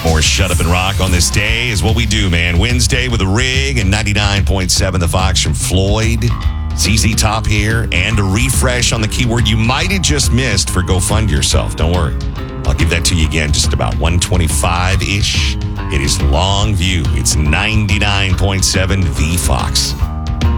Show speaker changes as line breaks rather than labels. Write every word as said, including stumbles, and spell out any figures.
More Shut Up and Rock on this day is what we do, man. Wednesday with a rig and ninety-nine point seven The Fox from Floyd. Z Z Top here, and a refresh on the keyword you might have just missed for Go Fund Yourself. Don't worry. I'll give that to you again just about one twenty-five-ish. It is Longview. It's ninety-nine point seven The Fox.